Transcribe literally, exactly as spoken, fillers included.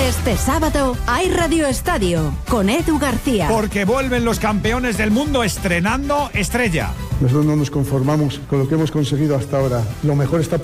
Este sábado hay Radio Estadio con Edu García. Porque vuelven los campeones del mundo estrenando Estrella. Nosotros no nos conformamos con lo que hemos conseguido hasta ahora. Lo mejor está